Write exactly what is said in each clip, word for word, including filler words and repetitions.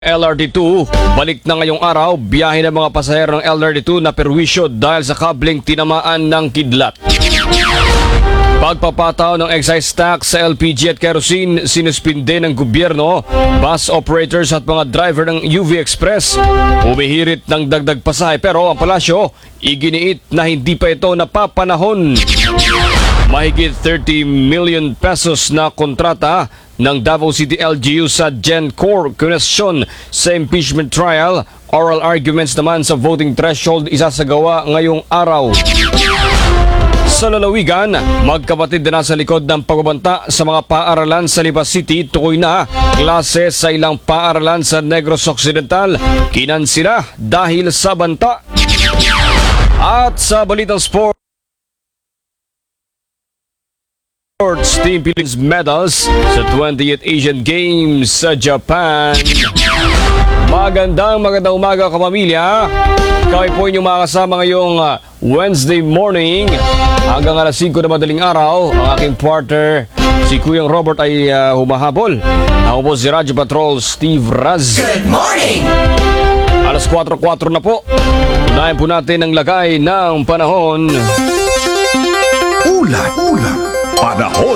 L R T two, balik na ngayong araw, biyahe ng mga pasahero ng L R T two na perwisyo dahil sa kabling tinamaan ng kidlat. Pagpapataw ng excise tax sa L P G at kerosene, sinuspinde ng gobyerno, bus operators at mga driver ng U V Express humihirit ng dagdag pasahe, pero ang palasyo iginiit na hindi pa ito napapanahon. Mahigit thirty million pesos na kontrata ng Davao City L G U sa GenCorp question sa impeachment trial. Oral arguments naman sa voting threshold isasagawa ngayong araw. Sa lalawigan, magkapatid na nasa likod ng pagbabanta sa mga paaralan sa Lipa City. Tukoy na klase sa ilang paaralan sa Negros Occidental, kinansila dahil sa banta. At sa balitang sport, Team Philippines medals sa twentieth Asian Games sa Japan. Magandang magandang umaga, kapamilya. Kami po inyong makakasama ngayong uh, Wednesday morning hanggang alas singko na madaling araw. Ang aking partner, si Kuyang Robert, ay uh, humahabol. Ako po si Radyo Patrol Steve Raz. Good morning! Alas kwatro kwatro na po. Unahin po natin ang lagay ng panahon. Ulan, ulan, panahon.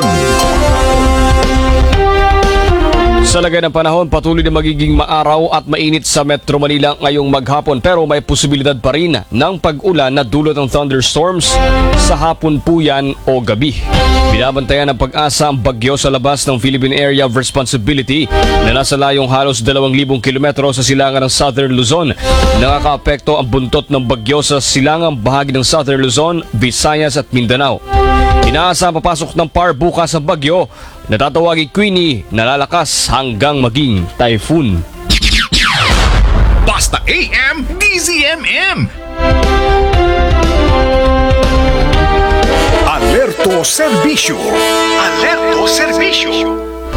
Sa lagay ng panahon, patuloy na magiging maaraw at mainit sa Metro Manila ngayong maghapon, pero may posibilidad pa rin ng pag-ulan na dulot ng thunderstorms sa hapon po yan o gabi. Binabantayan ng pag-asa ang bagyo sa labas ng Philippine Area of Responsibility na nasa layong halos dalawang libong kilometro sa silangan ng Southern Luzon. Nakakaapekto ang buntot ng bagyo sa silangang bahagi ng Southern Luzon, Visayas at Mindanao. Inaasang papasok ng P A R bukas ang bagyo na tatawagin Queenie na lalakas hanggang maging typhoon. Basta A M, D Z M M. Alerto Serbisyo. Alerto Serbisyo.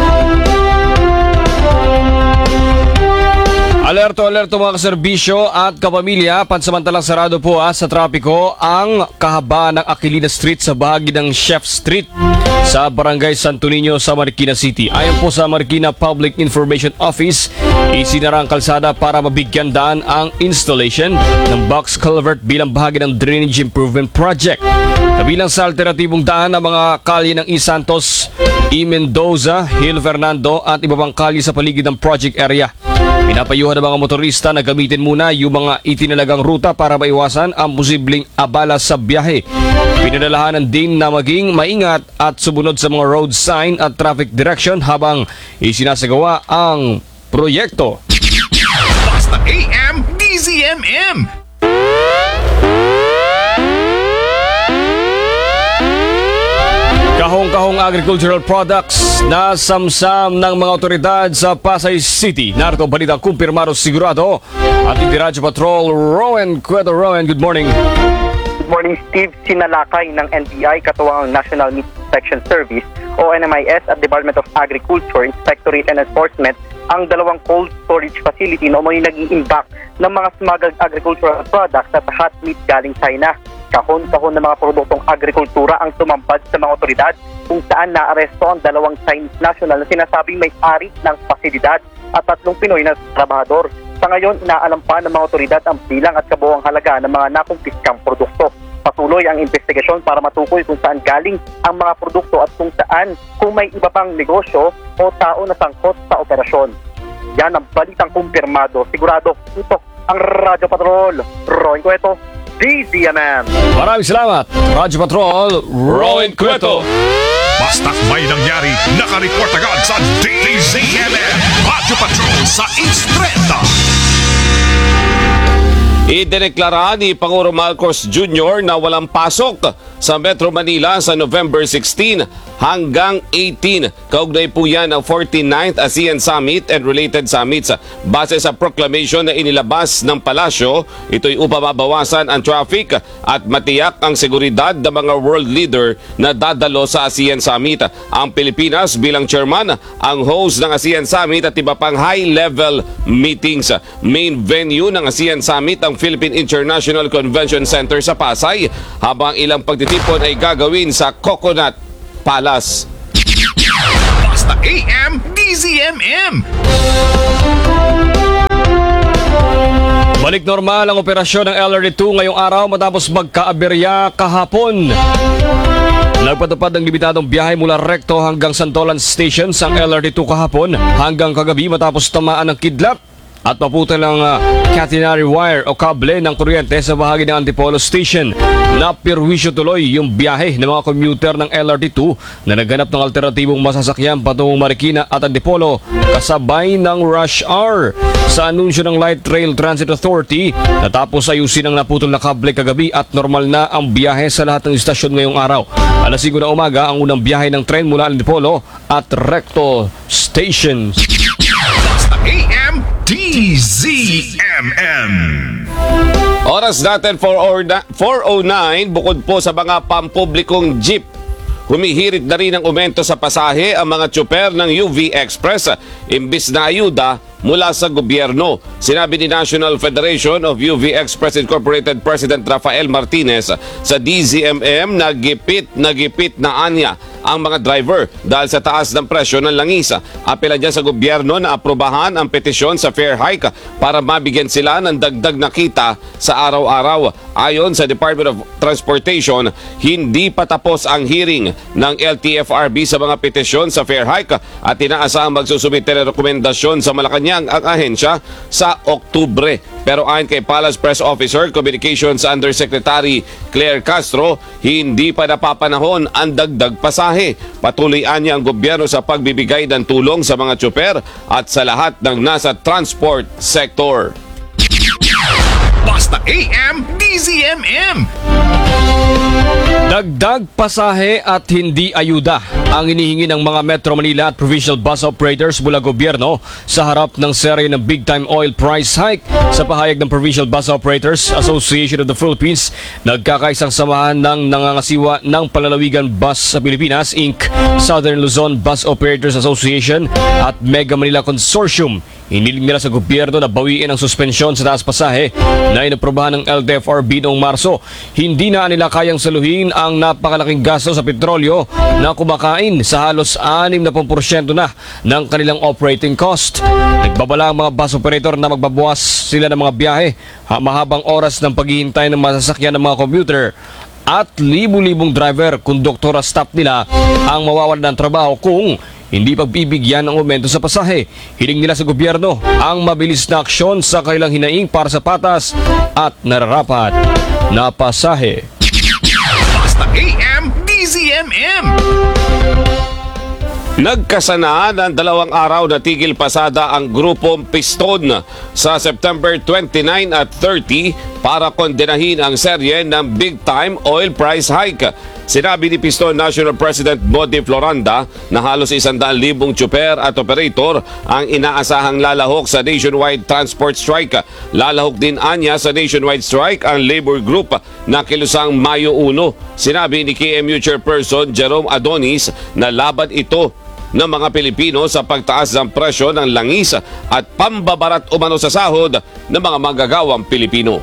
Alerto, alerto mga kaserbisyo at kapamilya, pansamantalang sarado po ah, sa trapiko ang kahabaan ng Aquilina Street sa bahagi ng Chef Street sa Barangay Santo Niño sa Marikina City. Ayon po sa Marikina Public Information Office, isinara ang kalsada para mabigyan daan ang installation ng box culvert bilang bahagi ng Drainage Improvement Project. Kabilang sa alternatibong daan ang mga kalye ng E. Santos, E. Mendoza, Hill Fernando at iba pang kalye sa paligid ng project area. Pinapayuhan ng mga motorista na gamitin muna yung mga itinalagang ruta para maiwasan ang posibleng abala sa biyahe. Pinadalahanan din na maging maingat at sumunod sa mga road sign at traffic direction habang isinasagawa ang proyekto. Basta A M, D Z M M. Kahong-kahong agricultural products na samsam ng mga otoridad sa Pasay City. Narito ang balita kumpirmado sigurado at hindi Radyo Patrol Rowan Cueto. Rowan, good morning. Good morning, Steve. Sinalakay ng N B I katuwang National Meat Inspection Service o N M I S at Department of Agriculture, Inspectorate and Enforcement ang dalawang cold storage facility na umano'y nag-i-imbak ng mga smuggled agricultural products at hot meat galing China. Kahon-kahon ng mga produktong agrikultura ang tumambad sa mga otoridad kung saan naaresto ang dalawang Chinese national na sinasabing may-ari ng pasilidad at tatlong Pinoy na trabahador. Sa ngayon, inaalam pa ng mga otoridad ang bilang at kabuuang halaga ng mga nakumpiskang produkto. Patuloy ang investigasyon para matukoy kung saan galing ang mga produkto at kung saan kung may iba pang negosyo o tao na sangkot sa operasyon. Yan ang balitang kumpirmado. Sigurado, ito ang Radyo Patrol. Rowan Cueto, D Z M M. Maraming salamat, Radyo Patrol Rowan Cueto. Basta't may nangyari, nakareport agad sa D Z M M. Radyo Patrol sa Instreta. Idineklara ni Pangulong Marcos Junior na walang pasok sa Metro Manila sa November sixteen hanggang eighteen. Kaugnay po yan ang forty-ninth ASEAN Summit and related summits. Base sa proclamation na inilabas ng palasyo, ito'y upang mabawasan ang traffic at matiyak ang seguridad ng mga world leader na dadalo sa ASEAN Summit. Ang Pilipinas bilang chairman, ang host ng ASEAN Summit at iba pang high-level meetings. Main venue ng ASEAN Summit ang Philippine International Convention Center sa Pasay, habang ilang pagtitipon ay gagawin sa Coconut Palace. Basta A M, D Z M M. Balik normal ang operasyon ng L R T two ngayong araw matapos magkaaberya kahapon. Nagpatupad ng limitadong biyahe mula Recto hanggang Santolan Station sa L R T two kahapon hanggang kagabi matapos tamaan ng kidlat at maputol ng uh, catenary wire o kable ng kuryente sa bahagi ng Antipolo Station. Napirwisyo tuloy yung biyahe ng mga commuter ng L R T two na naghanap ng alternatibong masasakyan patungong Marikina at Antipolo kasabay ng rush hour. Sa anunsyo ng Light Rail Transit Authority, natapos ayusin ang naputol na kable kagabi at normal na ang biyahe sa lahat ng istasyon ngayong araw. Alas singko na umaga ang unang biyahe ng tren mula Antipolo at Recto Stations. A M D Z M M. Oras natin four oh nine, bukod po sa mga pampublikong jeep, humihirit na rin ang aumento sa pasahe ang mga tsuper ng U V Express imbis na ayuda mula sa gobyerno. Sinabi ni National Federation of U V Express Incorporated President Rafael Martinez sa D Z M M na gipit na gipit na anya ang mga driver dahil sa taas ng presyo ng langis. Apela niya sa gobyerno na aprobahan ang petisyon sa fare hike para mabigyan sila ng dagdag na kita sa araw-araw. Ayon sa Department of Transportation, hindi pa tapos ang hearing ng L T F R B sa mga petisyon sa fare hike at inaasahang magsusumite ng rekomendasyon sa Malacanang ang ahensya sa Oktubre. Pero ayon kay Palace Press Officer Communications Undersecretary Claire Castro, hindi pa napapanahon ang dagdag pasahe. Patuloy niya ang gobyerno sa pagbibigay ng tulong sa mga tsuper at sa lahat ng nasa transport sector. Basta A M D Z M M. Dagdag pasahe at hindi ayuda ang inihingi ng mga Metro Manila at provincial bus operators mula gobyerno sa harap ng serye ng big time oil price hike. Sa pahayag ng Provincial Bus Operators Association of the Philippines, nagkakaisang samahan ng nangangasiwa ng Palalawigan Bus sa Pilipinas Incorporated, Southern Luzon Bus Operators Association at Mega Manila Consortium. Hiniling nila sa gobyerno na bawiin ang suspensyon sa taas pasahe na inaprobahan ng L T F R B noong Marso. Hindi na nila kayang saluhin ang napakalaking gasto sa petrolyo na kumakain sa halos anim na porsyento na ng kanilang operating cost. Nagbabala ang mga bus operator na magbabawas sila ng mga biyahe, mahabang oras ng paghihintay ng masasakyan ng mga commuter at libu-libong driver, konduktor at staff nila ang mawawalan ng trabaho kung hindi pagbibigyan ng aumento sa pasahe. Hiling nila sa gobyerno ang mabilis na aksyon sa kanilang hinaing para sa patas at nararapat na pasahe. Basta A M D Z M M. Nagkasanaan ng dalawang araw na tigil pasada ang grupong Piston sa September twenty-nine at thirty para kondenahin ang serye ng big time oil price hike. Sinabi ni Piston National President Modi Floranda na halos isandaan libong tsuper at operator ang inaasahang lalahok sa nationwide transport strike. Lalahok din anya sa nationwide strike ang labor group na kilusang Mayo one. Sinabi ni K M U Chairperson Jerome Adonis na laban ito ng mga Pilipino sa pagtaas ng presyo ng langis at pambabarat umano sa sahod ng mga manggagawang Pilipino.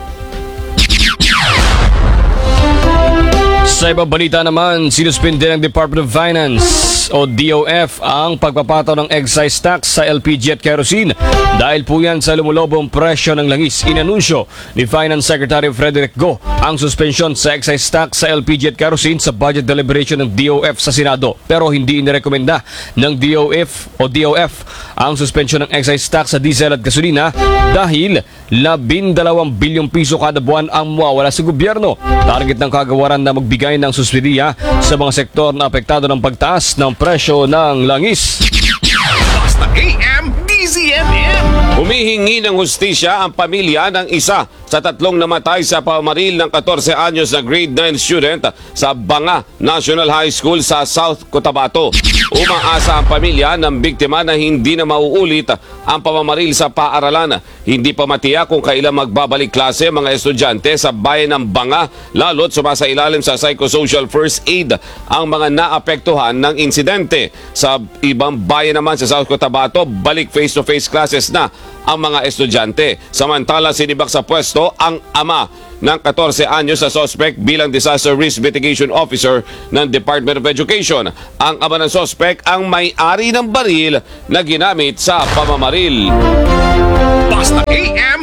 Sa ibang balita naman, sinuspinde ng Department of Finance o D O F ang pagpapataw ng excise tax sa L P G at kerosene dahil po yan sa lumulobong presyo ng langis. Inanunsyo ni Finance Secretary Frederick Go ang suspensyon sa excise tax sa L P G at kerosene sa budget deliberation ng D O F sa Senado. Pero hindi inirekomenda ng D O F o D O F ang suspensyon ng excise tax sa diesel at gasolina dahil labindalawang bilyong piso kada buwan ang mawawala sa gobyerno. Target ng kagawaran na magbigay ng suswidiya sa mga sektor na apektado ng pagtaas ng presyo ng langis. Basta A M D Z M M. Humihingi ng hustisya ang pamilya ng isa sa tatlong namatay sa pamamaril ng fourteen anyos na grade nine student sa Banga National High School sa South Cotabato. Umaasa ang pamilya ng biktima na hindi na mauulit ang pamamaril sa paaralan. Hindi pa matiyak kung kailan magbabalik klase mga estudyante sa bayan ng Banga, lalo't sumasailalim sa psychosocial first aid ang mga naapektuhan ng insidente. Sa ibang bayan naman sa South Cotabato, balik face-to-face classes na ang mga estudyante. Samantala, sinibak sa pwesto ang ama ng fourteen anyos sa suspect bilang Disaster Risk Mitigation Officer ng Department of Education. Ang ama ng suspect ang may-ari ng baril na ginamit sa pamamaril. Basta A M D Z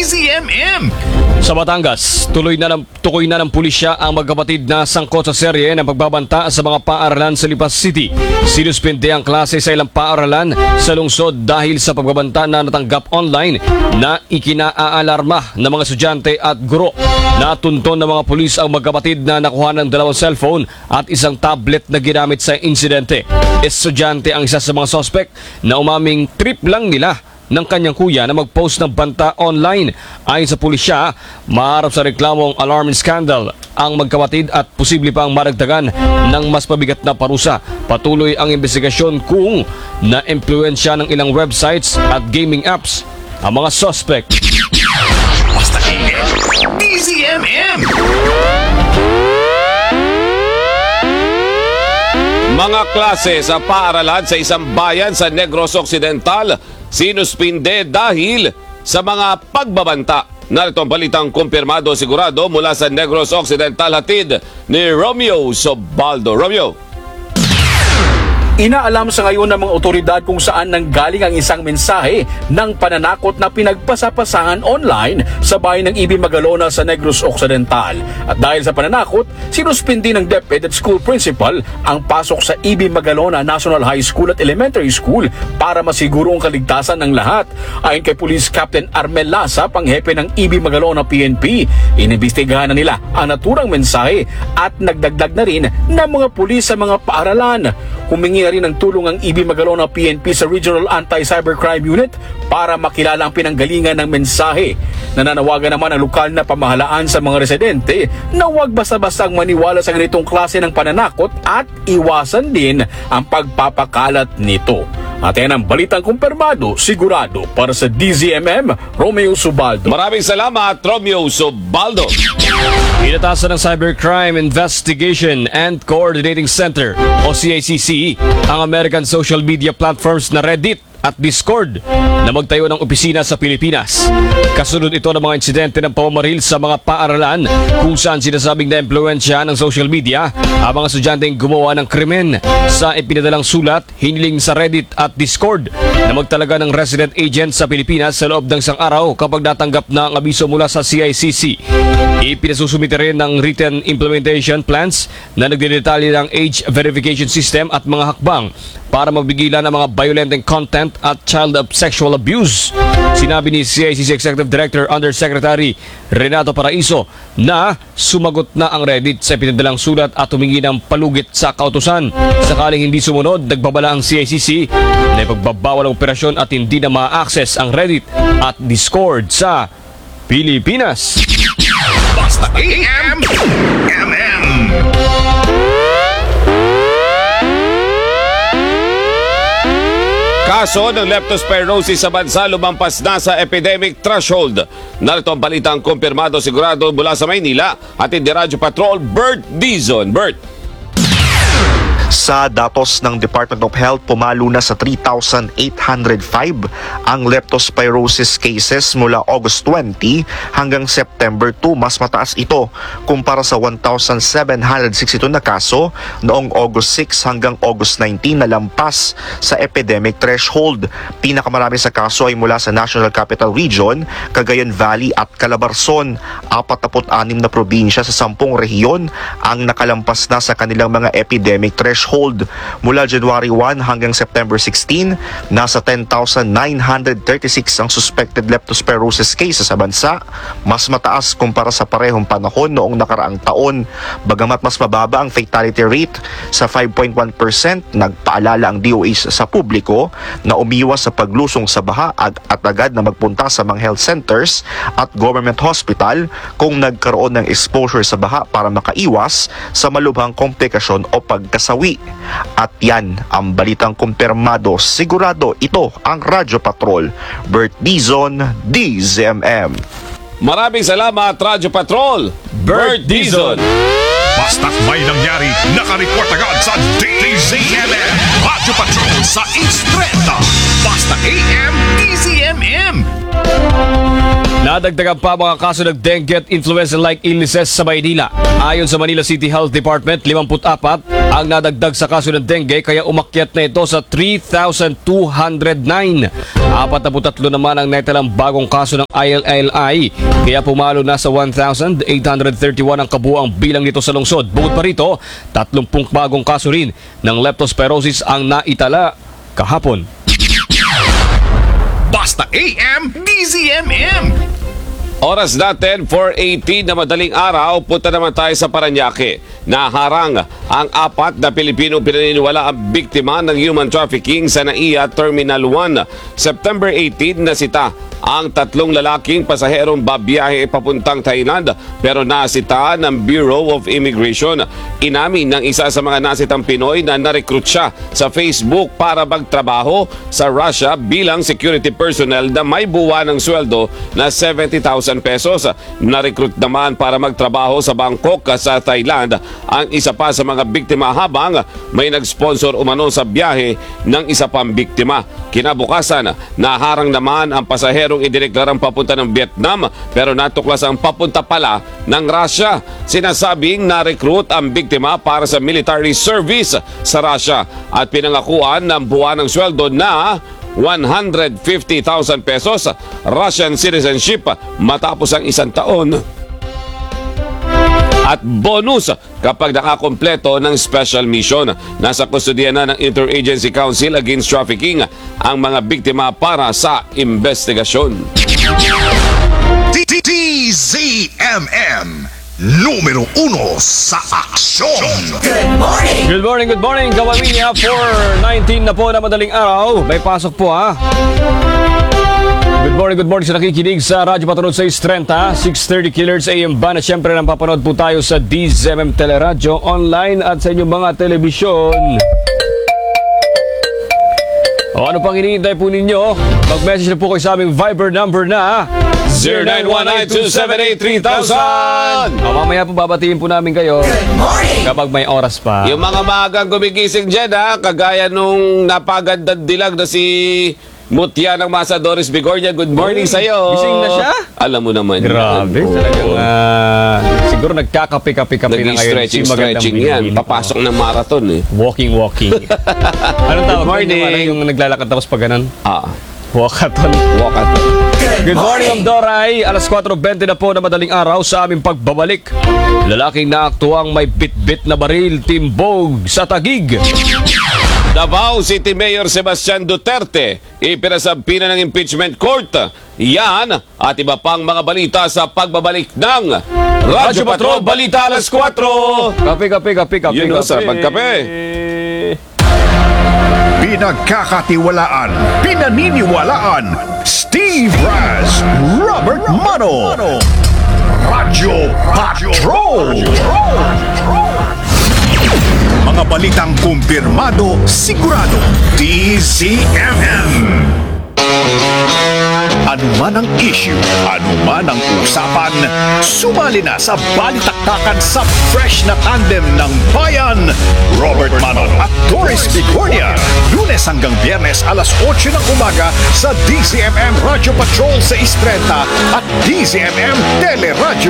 Z M M. Sa Batangas, tuloy na ng, tukoy na ng pulisya ang magkapatid na sangkot sa serye ng pagbabanta sa mga paaralan sa Lipas City. Sinuspende ang klase sa ilang paaralan sa lungsod dahil sa pagbabanta na natanggap online na ikinaalarma ng mga estudyante at guro. Natunton ng mga pulis ang magkapatid na nakuha ng dalawang cellphone at isang tablet na ginamit sa insidente. Estudyante ang isa sa mga sospek na umaming trip lang nila ng kanyang kuya na mag-post ng banta online. Ayon sa pulisya, maharap sa reklamong alarming scandal ang magkapatid at posible pang maragdagan ng mas mabigat na parusa. Patuloy ang investigasyon kung na-impluensya ng ilang websites at gaming apps ang mga suspect. Basta A M, D Z M M. Mga klase sa paaralan sa isang bayan sa Negros Occidental sinuspinde dahil sa mga pagbabanta. Narito ang balitang kumpirmado sigurado mula sa Negros Occidental, hatid ni Romeo Sobaldo. Romeo. Inaalam sa ngayon ng mga otoridad kung saan nanggaling ang isang mensahe ng pananakot na pinagpasapasahan online sa bayan ng Ibi Magalona sa Negros Occidental. At dahil sa pananakot, sinuspindi ng DepEd at school principal ang pasok sa Ibi Magalona National High School at Elementary School para masiguro ang kaligtasan ng lahat. Ayon kay Police Captain Armel Lasa, panghepe ng Ibi Magalona P N P, inimbestigahan na nila ang naturang mensahe at nagdagdag na rin ng mga pulis sa mga paaralan. Humingi na rin ng tulong ang Ibi Magalona P N P sa Regional Anti-Cybercrime Unit para makilala ang pinanggalingan ng mensahe. Nananawagan naman ang lokal na pamahalaan sa mga residente na huwag basta-bastang maniwala sa ganitong klase ng pananakot at iwasan din ang pagpapakalat nito. At yan ang balitang kumpirmado, sigurado para sa D Z M M, Romeo Subaldo. Maraming salamat, Romeo Sobaldo. Inatasan ng Cybercrime Investigation and Coordinating Center o C I C C ang American social media platforms na Reddit at Discord na magtayo ng opisina sa Pilipinas. Kasunod ito ng mga insidente ng pamamaril sa mga paaralan kung saan sinasabing na impluensya ng social media ang mga estudyanteng gumawa ng krimen. Sa ipinadalang sulat, hiniling sa Reddit at Discord na magtalaga ng resident agent sa Pilipinas sa loob ng isang araw kapag natanggap na ang abiso mula sa C I C C. Ipinasusumite rin ng written implementation plans na nagdedetalye ng age verification system at mga hakbang para mabigilan ang mga violent content at child sexual abuse. Sinabi ni C I C C Executive Director Undersecretary Renato Paraiso na sumagot na ang Reddit sa pinadalang sulat at humingi ng palugit sa kautusan. Sakaling hindi sumunod, nagbabala ang C I C C na ipagbabawal ang operasyon at hindi na ma-access ang Reddit at Discord sa Pilipinas. Basta A M, M M. Kaso ng leptospirosis sa bansa lumampas na sa epidemic threshold. Narito ang balitang kumpirmado sigurado mula sa Maynila at hindi Radyo Patrol, Bert Dizon. Bert. Sa datos ng Department of Health, pumalo na sa three thousand eight hundred five ang leptospirosis cases mula August twenty hanggang September two. Mas mataas ito kumpara sa one thousand seven hundred sixty-two na kaso noong August six hanggang August nineteen na lampas sa epidemic threshold. Pinakamarami sa kaso ay mula sa National Capital Region, Cagayan Valley at Calabarzon. forty-six na probinsya sa sampung rehiyon ang nakalampas na sa kanilang mga epidemic threshold. Mula January one hanggang September sixteen, nasa ten thousand nine hundred thirty-six ang suspected leptospirosis cases sa bansa, mas mataas kumpara sa parehong panahon noong nakaraang taon. Bagamat mas mababa ang fatality rate sa five point one percent, nagpaalala ang D O H sa publiko na umiwas sa paglusong sa baha at agad na magpunta sa mga health centers at government hospital kung nagkaroon ng exposure sa baha para makaiwas sa malubhang komplikasyon o pagkasawi. At yan ang balitang kumpirmado, sigurado. Ito ang Radyo Patrol, Bert Dizon, D Z M M. Maraming salamat, Radyo Patrol, Bert Dizon. Basta't may nangyari, nakareport agad sa D Z M M. Radyo Patrol sa Instreta. Basta A M, D Z M M. Nadagdagan pa mga kaso ng dengue at influenza-like illnesses sa Maynila. Ayon sa Manila City Health Department, fifty-four ang nadagdag sa kaso ng dengue kaya umakyat na ito sa three thousand two hundred nine. forty-three naman ang naitalang bagong kaso ng I L L I kaya pumalo na sa one thousand eight hundred thirty-one ang kabuuang bilang nito sa lungsod. Bukod pa rito, thirty bagong kaso rin ng leptospirosis ang naitala kahapon. Basta A M, D Z M M. Oras natin, four eighteen na madaling araw, punta naman tayo sa Parañaque. Naharang ang apat na Pilipinong pinaniniwala ang biktima ng human trafficking sa N A I A Terminal one. September eighteen nasita ang tatlong lalaking pasaherong babiyahe papuntang Thailand pero nasita ng Bureau of Immigration. Inamin ng isa sa mga nasitang Pinoy na narecruit siya sa Facebook para magtrabaho sa Russia bilang security personnel na may buwan ng sweldo na seventy thousand pesos. Na-recruit naman para magtrabaho sa Bangkok sa Thailand ang isa pa sa mga biktima habang may nag-sponsor umano sa biyahe ng isa pang biktima. Kinabukasan, naharang naman ang pasaherong idineklarang papunta ng Vietnam pero natuklas ang papunta pala ng Russia. Sinasabing na-recruit ang biktima para sa military service sa Russia at pinangakuan ng buwan ng sweldo na one hundred fifty thousand pesos, Russian citizenship matapos ang isang taon at bonus kapag nakakompleto ng special mission. Nasa kustodiya na ng Interagency Council Against Trafficking ang mga biktima para sa investigasyon. D Z M M, numero uno sa aksyon. Good morning, good morning, Kawaminya. four nineteen na po na madaling araw. May pasok po ha. Good morning, good morning sa nakikinig sa Radyo Patrol sa thirty, six thirty Killers A M Ban. At syempre nang papanood po tayo sa D Z M M Teleradyo online at sa inyong mga telebisyon. O ano pang iniintay po ninyo? Mag-message na po kayo sa aming Viber number na zero nine one nine two seven eight three thousand. O mamaya po babatiin po namin kayo kapag may oras pa. Yung mga maagang gumigising dyan ha, kagaya nung napagandang dilag na si Mutya ng Masa Doris Bigornia. Good morning sa'yo. Gising na siya? Alam mo naman. Grabe, yan. talagang uh, siguro nagkakape-kape-kape na ngayon. Nag-stretching, Si Magandang stretching yan. Bingin. Papasok ng marathon eh. Walking, walking. Anong tawag? Good morning. Yung, yung naglalakad tapos pag ganun? Ah, Walkathon. walkathon. Good morning, Ma'am Doray. Alas four twenty na po na madaling araw sa aming pagbabalik. Lalaking naaktuang may bit-bit na baril timbog sa Taguig. Davao City Mayor Sebastian Duterte ipinasampi na ng impeachment court. Yan at iba pang mga balita sa pagbabalik ng Radyo Patrol Balita alas four. Kape, kape, kape, kape. Yun o, sa pagkape. Pinagkakatiwalaan, pinaniniwalaan, Steve Raz, Robert Mano, Radyo Patrol. Mga balitang kumpirmado, sigurado, D Z M M. Ano man ang issue, ano man ang usapan, sumali na sa balitaktakan sa fresh na tandem ng bayan. Robert Manon at Doris Bigornia, Lunes hanggang Biyernes alas eight ng umaga sa D Z M M Radio Patrol sa thirty at D Z M M Teleradyo.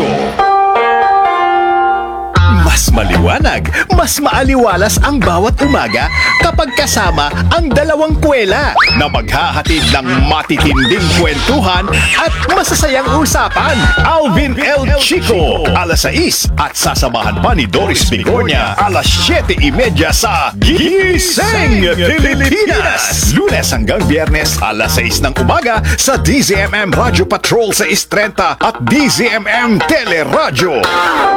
Mas maliwanag, mas maaliwalas ang bawat umaga kapag kasama ang dalawang kwela na maghahatid ng matitinding kwentuhan at masasayang usapan. Alvin L. Chico, alas sais at sasamahan pa ni Doris Bigornia, alas siyete trenta sa Gising Pilipinas. Lunes hanggang Biyernes, alas sais ng umaga sa D Z M M Radio Patrol sa thirty at D Z M M Teleradyo.